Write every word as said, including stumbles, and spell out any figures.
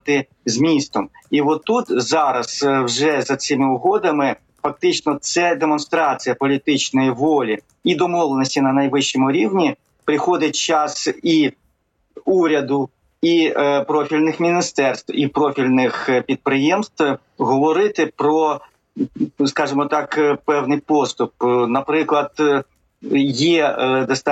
змістом. І от тут зараз вже за цими угодами фактично це демонстрація політичної волі і домовленості на найвищому рівні. Приходить час і уряду, і е, профільних міністерств, і профільних підприємств говорити про, скажімо так, певний поступ. Наприклад, є е, достатньо